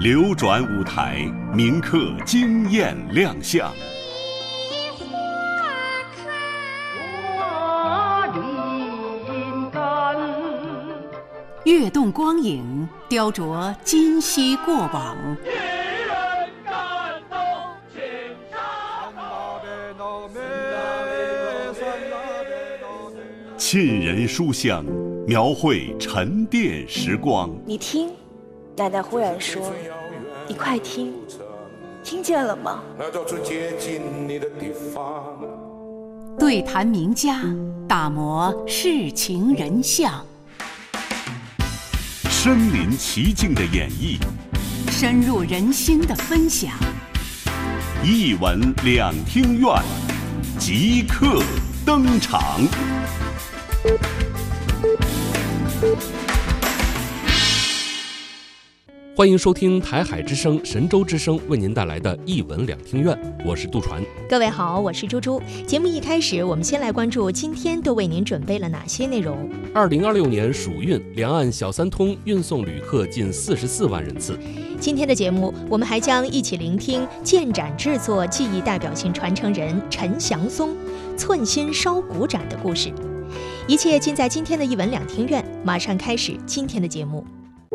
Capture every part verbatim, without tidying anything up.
流转舞台，铭刻惊艳亮相。 跃动光影，雕琢今昔过往。 沁人书香，描绘沉淀时光。 你听，奶奶忽然说：“你快听，听见了吗？” 对谈名家，打磨世情人相。 身临其境的演绎， 深入人心的分享。 一闻两厅院，即刻登场。 欢迎收听台海之声、神州之声为您带来的一闻两厅院，我是杜传。 各位好，我是猪猪。节目一开始，我们先来关注今天都为您准备了哪些内容。 二零二六年暑运，两岸小三通运送旅客近四十四万人次。 今天的节目，我们还将一起聆听建盏制作技艺代表性传承人陈祥松寸心烧骨盏的故事。一切尽在今天的一闻两厅院，马上开始今天的节目。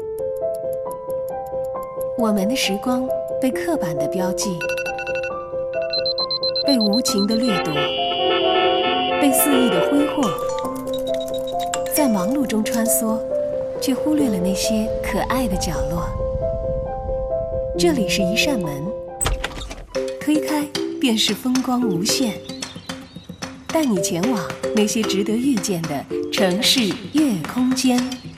我们的时光被刻板的标记，被无情的掠夺，被肆意的挥霍，在忙碌中穿梭，却忽略了那些可爱的角落。这里是一扇门，推开便是风光无限，带你前往那些值得遇见的城市夜空间。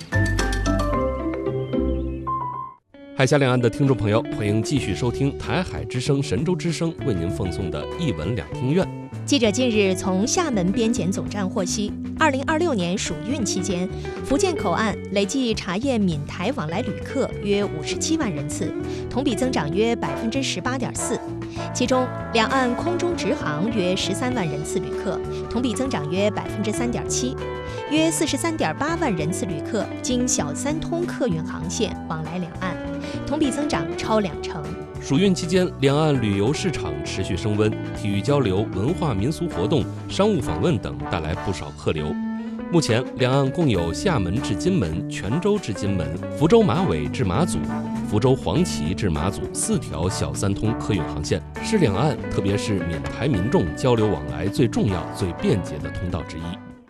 海峡两岸的听众朋友，欢迎继续收听台海之声、神州之声为您奉送的一闻两厅院。 记者近日从厦门边检总站获悉，二零二六年暑运期间，福建口岸累计查验闽台往来旅客约五十七万人次，同比增长约百分之十八点四。其中，两岸空中直航约十三万人次旅客，同比增长约百分之三点七。约四十三点八万人次旅客经小三通客运航线往来两岸，同比增长超两成。 暑运期间，两岸旅游市场持续升温，体育交流、文化民俗活动、商务访问等带来不少客流。目前，两岸共有厦门至金门、泉州至金门、福州马尾至马祖、福州黄岐至马祖四条小三通客运航线，是两岸特别是闽台民众交流往来最重要、最便捷的通道之一。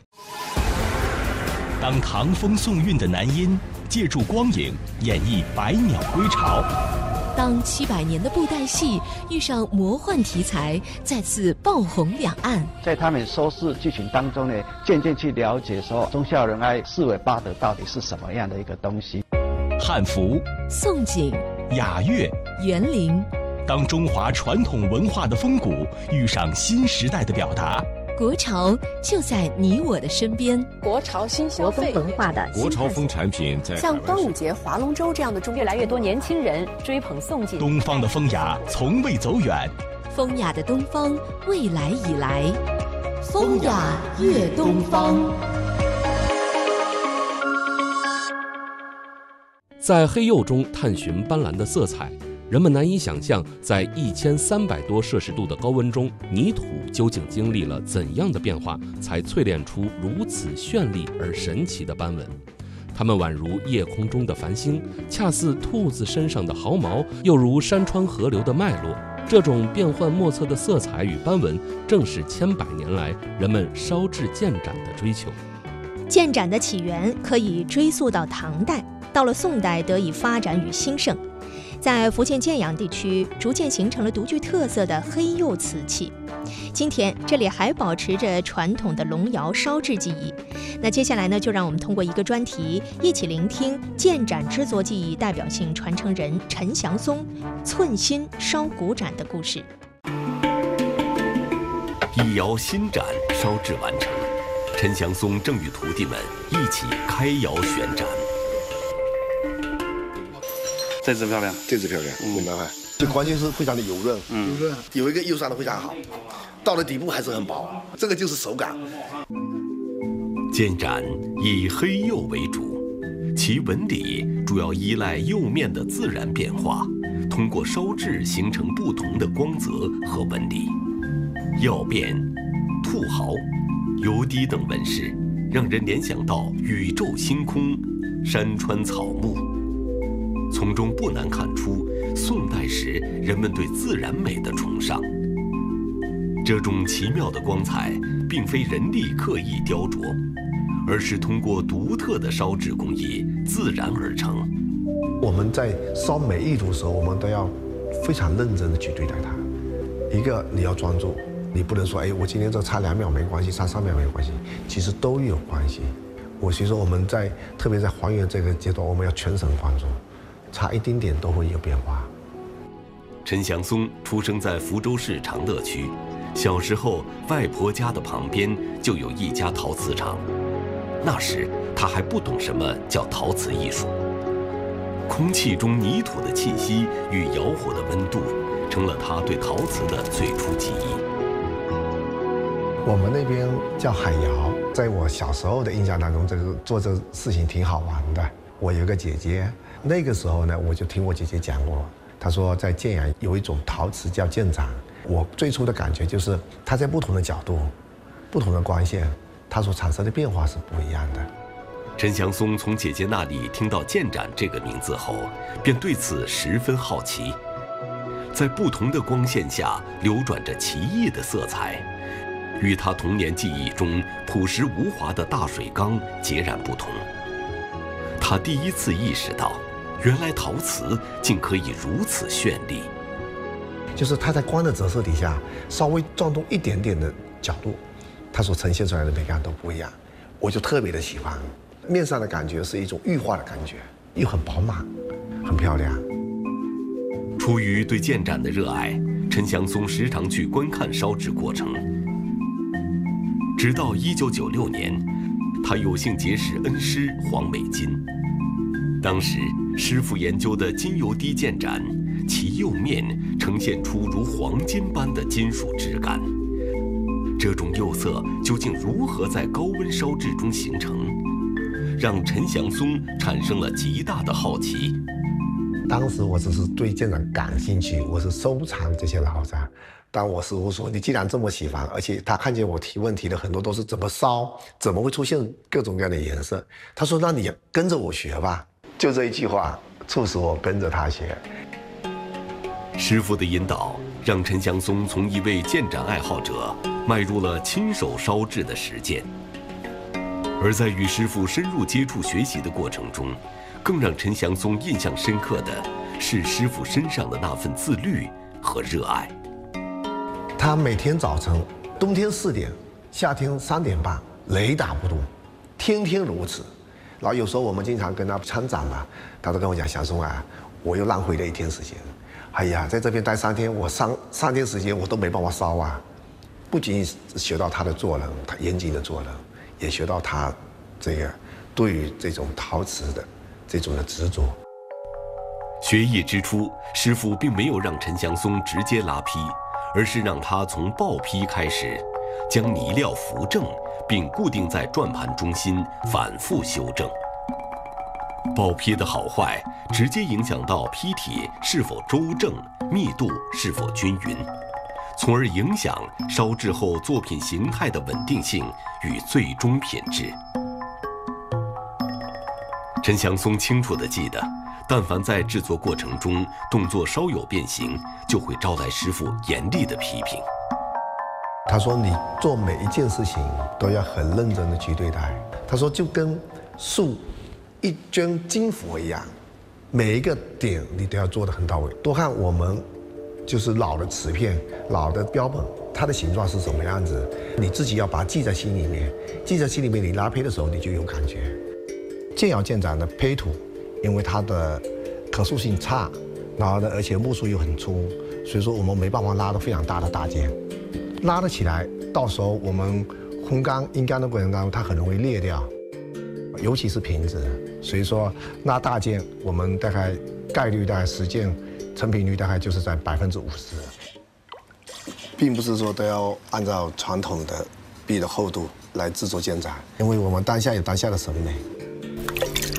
当唐风宋韵的南音借助光影演绎百鸟归巢， 当七百年的布袋戏遇上魔幻题材，再次爆红两岸。 在他们收视剧情当中呢，渐渐去了解说忠孝仁爱四维八德到底是什么样的一个东西。 汉服、 宋锦、 雅乐、 园林， 当中华传统文化的风骨遇上新时代的表达， 国潮就在你我的身边。 国潮新消费文化的国潮风产品在像端午节、划龙舟这样的中，越来越多年轻人追捧宋锦。 东方的风雅从未走远， 风雅的东方未来已来，风雅跃东方。 在黑釉中探寻斑斓的色彩，人们难以想象，在一千三百多摄氏度的高温中，泥土究竟经历了怎样的变化，才淬炼出如此绚丽而神奇的斑纹。它们宛如夜空中的繁星，恰似兔子身上的毫毛，又如山川河流的脉络。这种变幻莫测的色彩与斑纹，正是千百年来人们烧制建盏的追求。 建盏的起源可以追溯到唐代，到了宋代得以发展与兴盛。在福建建阳地区，逐渐形成了独具特色的黑釉瓷器。今天这里还保持着传统的龙窑烧制技艺。那接下来呢，就让我们通过一个专题，一起聆听建盏制作技艺代表性传承人陈祥松寸心烧骨盏的故事。 一窑新盏烧制完成，陈祥松正与徒弟们一起开窑选盏。 这只漂亮， 这只漂亮，明白吗？这环境是非常的油润，嗯，油润，有一个釉上的非常好，到了底部还是很薄，这个就是手感。 建盏以黑釉为主， 其纹理主要依赖釉面的自然变化，通过烧制形成不同的光泽和纹理。曜变、兔毫、油滴等纹饰，让人联想到宇宙星空、山川草木，从中不难看出宋代时人们对自然美的崇尚。这种奇妙的光彩，并非人力刻意雕琢，而是通过独特的烧制工艺自然而成。 我们在烧每一图时候，我们都要非常认真的去对待它。一个你要专注，你不能说，哎，我今天这差两秒没关系，差三秒没关系，其实都有关系。我所以说我们在特别在还原这个阶段，我们要全神贯注，差一丁点都会有变化。 陈祥松出生在福州市长乐区，小时候外婆家的旁边就有一家陶瓷厂，那时他还不懂什么叫陶瓷艺术。空气中泥土的气息与窑火的温度，成了他对陶瓷的最初记忆。 我们那边叫海窑，在我小时候的印象当中，这个做这事情挺好玩的。我有个姐姐，那个时候呢，我就听我姐姐讲过，她说在建阳有一种陶瓷叫建盏。我最初的感觉就是，它在不同的角度、不同的光线，它所产生的变化是不一样的。 陈祥松从姐姐那里听到建盏这个名字后，便对此十分好奇。在不同的光线下流转着奇异的色彩，与他童年记忆中朴实无华的大水缸截然不同。他第一次意识到，原来陶瓷竟可以如此绚丽。 就是它在光的折射底下，稍微转动一点点的角度，它所呈现出来的美感都不一样。我就特别的喜欢，面上的感觉是一种玉化的感觉，又很饱满，很漂亮。 出于对建盏的热爱，陈祥松时常去观看烧制过程。直到一九九六年，他有幸结识恩师黄美金。当时师傅研究的金油滴建盏，其釉面呈现出如黄金般的金属质感。这种釉色究竟如何在高温烧制中形成，让陈祥松产生了极大的好奇。 当时我只是对建盏感兴趣，我是收藏这些老盏。但我师傅说，你既然这么喜欢，而且他看见我提问题的很多都是怎么烧，怎么会出现各种各样的颜色，他说那你跟着我学吧。就这一句话促使我跟着他学。 师傅的引导让陈祥松从一位建盏爱好者迈入了亲手烧制的实践。而在与师傅深入接触学习的过程中，更让陈祥松印象深刻的是师傅身上的那份自律和热爱。 他每天早晨，冬天四点，夏天三点半，雷打不动，天天如此。然后有时候我们经常跟他参展嘛，他都跟我讲，祥松啊，我又浪费了一天时间。哎呀，在这边待三天，我三三天时间我都没办法烧啊。不仅学到他的做人，他严谨的做人，也学到他这个对于这种陶瓷的这种的执着。 学艺之初，师傅并没有让陈祥松直接拉坯，而是让他从爆坯开始，将泥料扶正，并固定在转盘中心，反复修正。爆坯的好坏直接影响到坯体是否周正，密度是否均匀，从而影响烧制后作品形态的稳定性与最终品质。陈祥松清楚地记得，但凡在制作过程中动作稍有变形，就会招来师傅严厉的批评。 他说你做每一件事情都要很认真的去对待。他说就跟塑一尊金佛一样，每一个点你都要做得很到位。多看我们就是老的瓷片、老的标本，它的形状是什么样子，你自己要把它记在心里面。记在心里面，你拉坯的时候你就有感觉。建窑建盏的坯土，因为它的可塑性差，然后呢，而且木数又很粗，所以说我们没办法拉得非常大的大件。拉得起来，到时候我们烘干、阴干的过程当中，它很容易裂掉，尤其是瓶子。所以说拉大件，我们大概概率大概十件，成品率大概就是在百分之五十。并不是说都要按照传统的壁的厚度来制作建盏，因为我们当下有当下的审美。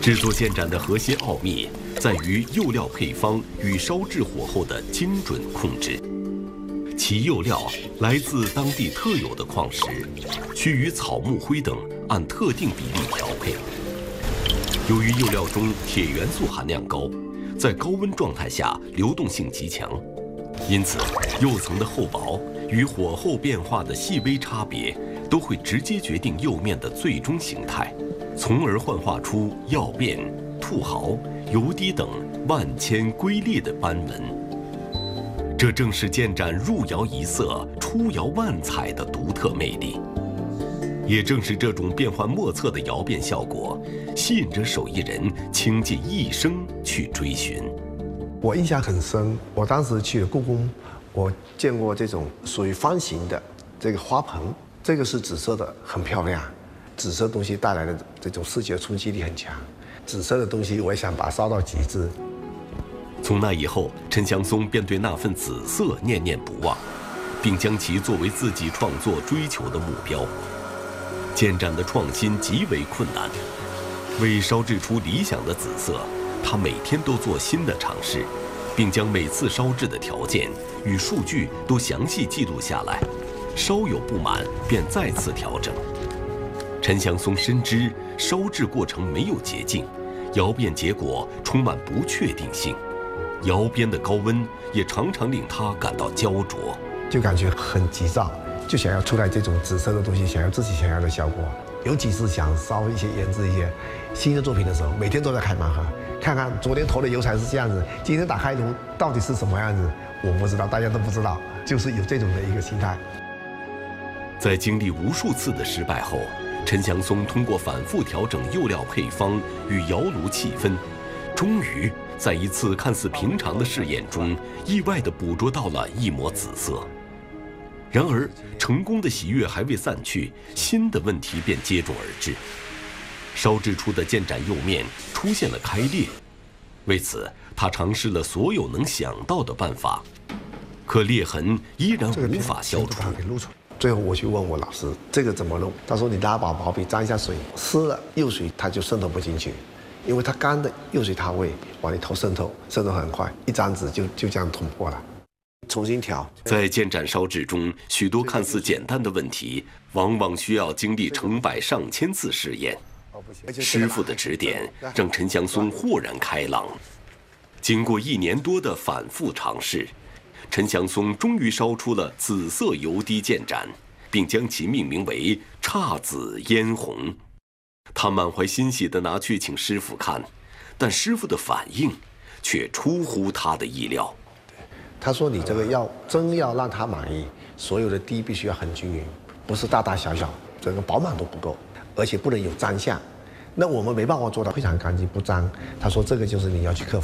制作建盏的核心奥秘在于釉料配方与烧制火候的精准控制。其釉料来自当地特有的矿石，需与草木灰等按特定比例调配。由于釉料中铁元素含量高，在高温状态下流动性极强，因此釉层的厚薄与火候变化的细微差别都会直接决定釉面的最终形态，从而幻化出曜变、兔毫、油滴等万千瑰丽的斑纹。这正是建盏入窑一色、出窑万彩的独特魅力。也正是这种变幻莫测的窑变效果，吸引着手艺人倾尽一生去追寻。 我印象很深，我当时去了故宫，我见过这种属于方形的这个花盆，这个是紫色的，很漂亮。紫色东西带来的这种视觉冲击力很强，紫色的东西我也想把它烧到极致。 从那以后，陈祥松便对那份紫色念念不忘，并将其作为自己创作追求的目标。建盏的创新极为困难，为烧制出理想的紫色，他每天都做新的尝试，并将每次烧制的条件与数据都详细记录下来，稍有不满便再次调整。陈祥松深知烧制过程没有捷径，窑变结果充满不确定性，窑边的高温也常常令他感到焦灼， 就感觉很急躁，就想要出来这种紫色的东西，想要自己想要的效果。尤其是想烧一些研制一些新的作品的时候，每天都在开盲盒，看看昨天投的油彩是这样子，今天打开炉到底是什么样子，我不知道，大家都不知道，就是有这种的一个心态。 在经历无数次的失败后，陈祥松通过反复调整釉料配方与窑炉气氛，终于在一次看似平常的试验中，意外地捕捉到了一抹紫色。然而，成功的喜悦还未散去，新的问题便接踵而至。烧制出的建盏釉面出现了开裂，为此他尝试了所有能想到的办法，可裂痕依然无法消除。 最后我去问我老师这个怎么弄，他说你拿把毛笔沾一下水，湿了釉水它就渗透不进去，因为它干的釉水它会往里头渗透，渗透很快，一张纸就就这样捅破了。重新调。 在建盏烧制中，许多看似简单的问题，往往需要经历成百上千次试验。师傅的指点让陈祥松豁然开朗。经过一年多的反复尝试，陈祥松终于烧出了紫色油滴建盏，并将其命名为“姹紫嫣红”。他满怀欣喜地拿去请师傅看，但师傅的反应却出乎他的意料。 他说：“你这个要真要让他满意，所有的滴必须要很均匀，不是大大小小，整个饱满都不够，而且不能有脏相。那我们没办法做到非常干净不脏。”他说：“这个就是你要去克服。”